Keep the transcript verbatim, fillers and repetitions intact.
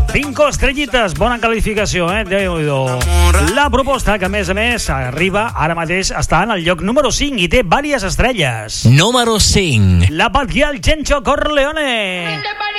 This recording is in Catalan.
Cinco estrellites, bona qualificació, eh? Déu-n'hi-do. La proposta, que a més a més arriba, ara mateix està en el lloc número cinc i té diverses estrelles. Número cinc. La Paz Gyal, Chencho Corleone.